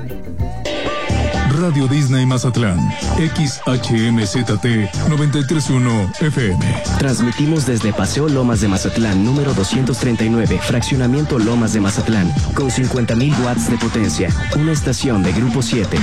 Radio Disney Mazatlán, XHMZT 931 FM. Transmitimos desde Paseo Lomas de Mazatlán, número 239, Fraccionamiento Lomas de Mazatlán, con 50,000 watts de potencia. Una estación de Grupo 7.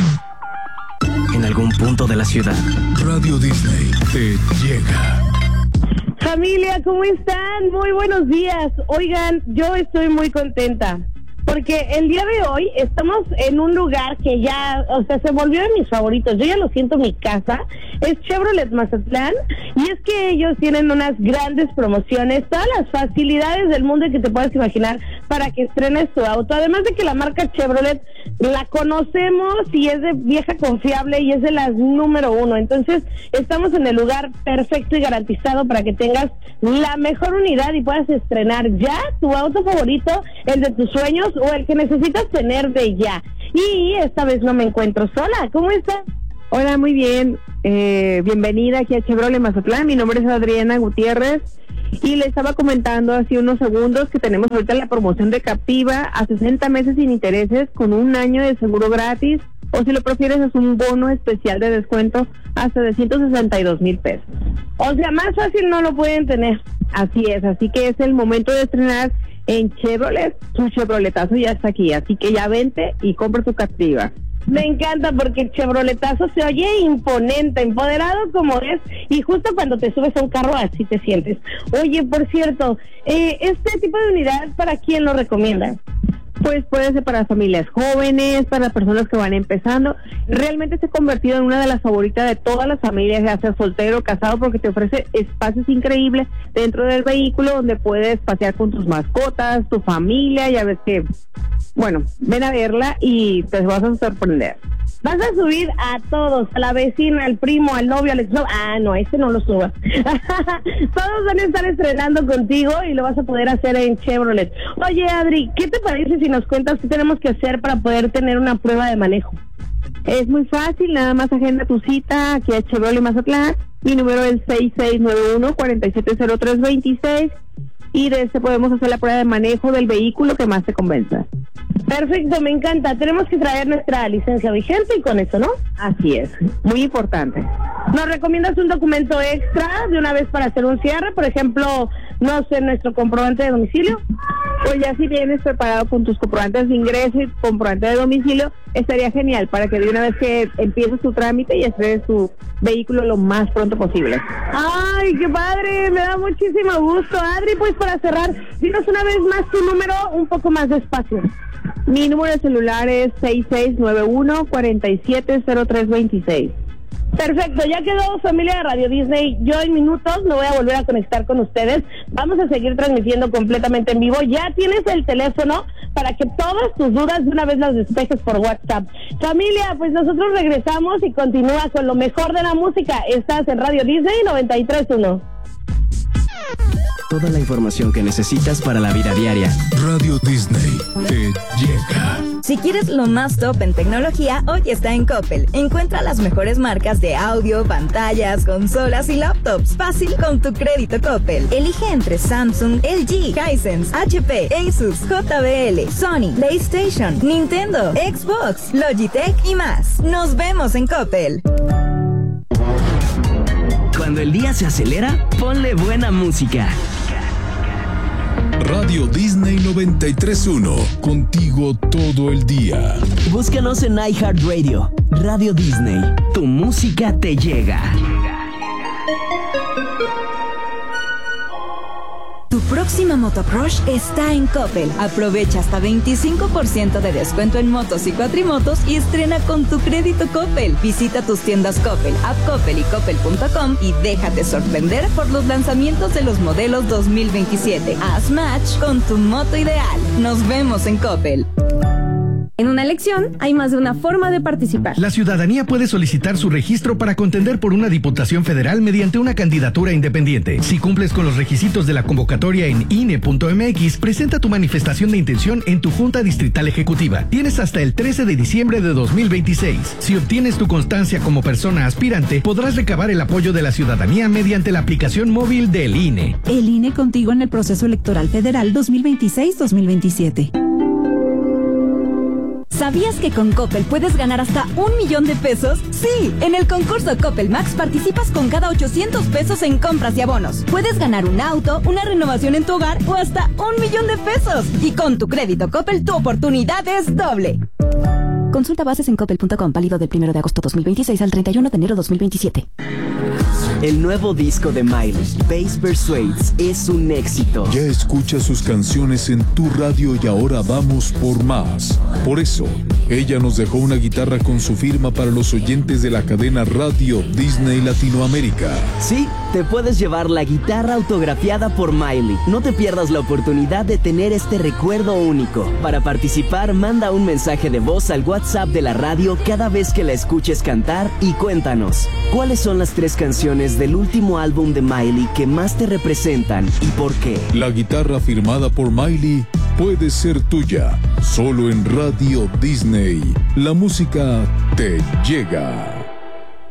En algún punto de la ciudad. Radio Disney te llega. Familia, ¿cómo están? Muy buenos días. Oigan, yo estoy muy contenta porque el día de hoy estamos en un lugar que ya, se volvió de mis favoritos. Yo ya lo siento en mi casa. Es Chevrolet Mazatlán y es que ellos tienen unas grandes promociones, todas las facilidades del mundo que te puedas imaginar para que estrenes tu auto. Además de que la marca Chevrolet la conocemos y es de vieja confiable y es de las número 1. Entonces, estamos en el lugar perfecto y garantizado para que tengas la mejor unidad y puedas estrenar ya tu auto favorito, el de tus sueños o el que necesitas tener de ya. Y esta vez no me encuentro sola. ¿Cómo estás? Hola, muy bien. Bienvenida aquí a Chevrolet Mazatlán. Mi nombre es Adriana Gutiérrez y le estaba comentando hace unos segundos que tenemos ahorita la promoción de Captiva a 60 meses sin intereses con un año de seguro gratis, o si lo prefieres es un bono especial de descuento hasta de 162,000 pesos. O sea, más fácil no lo pueden tener. Así es, así que es el momento de estrenar en Chevrolet. Su Chevroletazo ya está aquí, así que ya vente y compra tu Captiva. Me encanta porque el Chevroletazo se oye imponente, empoderado como es, y justo cuando te subes a un carro así te sientes. Oye, por cierto, este tipo de unidad, ¿para quién lo recomienda? Pues puede ser para familias jóvenes, para personas que van empezando. Realmente se ha convertido en una de las favoritas de todas las familias, ya sea soltero o casado, porque te ofrece espacios increíbles dentro del vehículo donde puedes pasear con tus mascotas, tu familia. Ya ves que, bueno, ven a verla y te vas a sorprender. Vas a subir a todos, a la vecina, al primo, al novio, al exnovio. Ah, no, ese no lo subas. Todos van a estar estrenando contigo y lo vas a poder hacer en Chevrolet. Oye, Adri, ¿qué te parece si nos cuentas qué tenemos que hacer para poder tener una prueba de manejo? Es muy fácil, nada más agenda tu cita aquí a Chevrolet Mazatlán. Mi número es 6691-470326 y de ese podemos hacer la prueba de manejo del vehículo que más te convenza. Perfecto, me encanta. Tenemos que traer nuestra licencia vigente y con eso, ¿no? Así es, muy importante. ¿Nos recomiendas un documento extra de una vez para hacer un cierre? Por ejemplo, no sé, nuestro comprobante de domicilio. Pues ya si vienes preparado con tus comprobantes de ingreso y comprobante de domicilio, estaría genial para que de una vez que empieces tu trámite y estrenes tu vehículo lo más pronto posible. ¡Ay, qué padre! Me da muchísimo gusto, Adri. Pues para cerrar, dinos una vez más tu número, un poco más despacio. Mi número de celular es 6691-470326. Perfecto, ya quedó, familia de Radio Disney. Yo en minutos me voy a volver a conectar con ustedes. Vamos a seguir transmitiendo completamente en vivo. Ya tienes el teléfono para que todas tus dudas de una vez las despejes por WhatsApp. Familia, pues nosotros regresamos y continúa con lo mejor de la música. Estás en Radio Disney 93.1. Toda la información que necesitas para la vida diaria. Radio Disney te llega. Si quieres lo más top en tecnología, hoy está en Coppel. Encuentra las mejores marcas de audio, pantallas, consolas y laptops. Fácil con tu crédito Coppel. Elige entre Samsung, LG, Hisense, HP, Asus, JBL, Sony, PlayStation, Nintendo, Xbox, Logitech y más. Nos vemos en Coppel. Cuando el día se acelera, ponle buena música. Radio Disney 93.1, contigo todo el día. Búscanos en iHeartRadio. Radio Disney, tu música te llega. Tu próxima Motocross está en Coppel. Aprovecha hasta 25% de descuento en motos y cuatrimotos y estrena con tu crédito Coppel. Visita tus tiendas Coppel, App Coppel y Coppel.com y déjate sorprender por los lanzamientos de los modelos 2027. Haz match con tu moto ideal. Nos vemos en Coppel. En una elección hay más de una forma de participar. La ciudadanía puede solicitar su registro para contender por una diputación federal mediante una candidatura independiente. Si cumples con los requisitos de la convocatoria en INE.mx, presenta tu manifestación de intención en tu Junta Distrital Ejecutiva. Tienes hasta el 13 de diciembre de 2026. Si obtienes tu constancia como persona aspirante, podrás recabar el apoyo de la ciudadanía mediante la aplicación móvil del INE. El INE contigo en el proceso electoral federal 2026-2027. ¿Sabías que con Coppel puedes ganar hasta 1 millón de pesos? Sí, en el concurso Coppel Max participas con cada 800 pesos en compras y abonos. Puedes ganar un auto, una renovación en tu hogar o hasta 1 millón de pesos. Y con tu crédito Coppel, tu oportunidad es doble. Consulta bases en coppel.com, válido del 1 de agosto 2026 al 31 de enero 2027. El nuevo disco de Miley, Bass Persuades, es un éxito. Ya escucha sus canciones en tu radio y ahora vamos por más. Por eso, ella nos dejó una guitarra con su firma para los oyentes de la cadena Radio Disney Latinoamérica. Sí, te puedes llevar la guitarra autografiada por Miley. No te pierdas la oportunidad de tener este recuerdo único. Para participar, manda un mensaje de voz al WhatsApp de la radio cada vez que la escuches cantar y cuéntanos, ¿cuáles son las 3 canciones del último álbum de Miley que más te representan y por qué? La guitarra firmada por Miley puede ser tuya, solo en Radio Disney. La música te llega.